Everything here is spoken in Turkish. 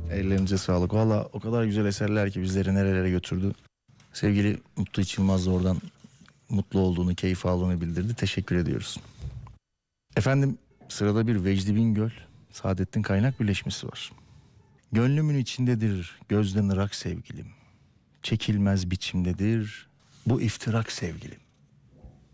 Ellerinize sağlık. Valla o kadar güzel eserler ki bizleri nerelere götürdü. Sevgili Mutlu İç Yılmaz da oradan mutlu olduğunu, keyif aldığını bildirdi. Teşekkür ediyoruz. Efendim, sırada bir Vecdi Bingöl, Saadettin Kaynak birleşmesi var. Gönlümün içindedir gözden ırak sevgilim. Çekilmez biçimdedir bu iftirak sevgilim.